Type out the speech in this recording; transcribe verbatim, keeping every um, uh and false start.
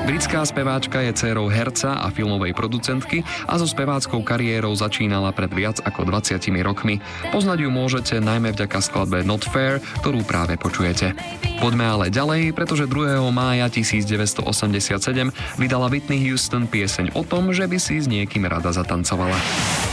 Britská speváčka je dcérou herca a filmovej producentky a so speváckou kariérou začínala pred viac ako dvadsiatimi rokmi. Poznať ju môžete najmä vďaka skladbe Not Fair, ktorú práve počujete. Poďme ale ďalej, pretože druhého mája devätnásťstoosemdesiatsedem vydala Whitney Houston pieseň o tom, že by si s niekým rada zatancovala.